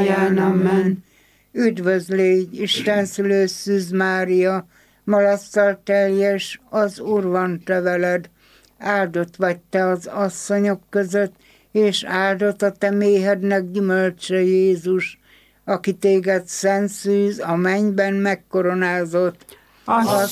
óráján. Amen. Üdvözl légy, Isten szülő Szűz Mária, malasztal teljes, az Úr van te veled. Áldott vagy te az asszonyok között, és áldott a te méhednek gyümölcse Jézus, aki téged szent szűz a mennyben megkoronázott. Asszonyom,